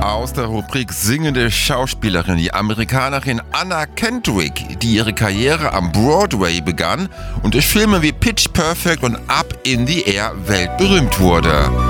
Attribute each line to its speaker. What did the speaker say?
Speaker 1: aus der Rubrik Singende Schauspielerin, die Amerikanerin Anna Kendrick, die ihre Karriere am Broadway begann und durch Filme wie Pitch Perfect und Up in the Air weltberühmt wurde.